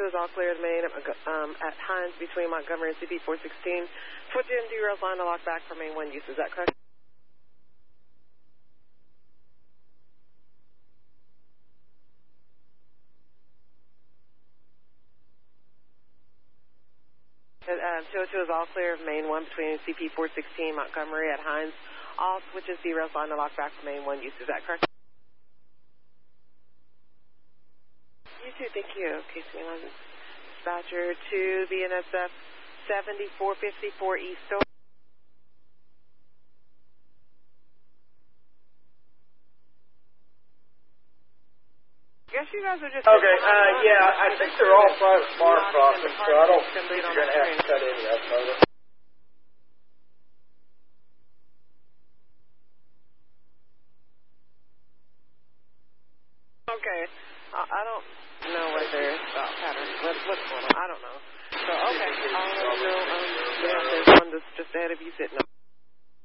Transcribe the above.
is all clear to main at Hines between Montgomery and CP416. Switch in 0 line to lock back for main 1 use. Is that correct? And 202 is all clear of main 1 between CP416 Montgomery at Hines. All switches 0 line to lock back for main 1 use. Is that correct? You too, thank you. KC1 dispatcher to BNSF 7454 East. I guess you guys are just... Okay, yeah, I think they're all private smart crossings, so I don't think you're going to have to cut any of them over. Okay, I don't know what their thought pattern, what's going on, I don't know. So, okay, I'll let you know, there's one that's just ahead of you sitting up.